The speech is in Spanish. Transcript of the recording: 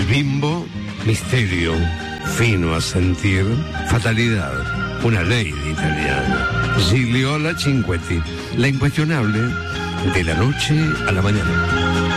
Bimbo, misterio, fino a sentir, fatalidad, una ley italiana. Gigliola Cinquetti, la incuestionable de la noche a la mañana.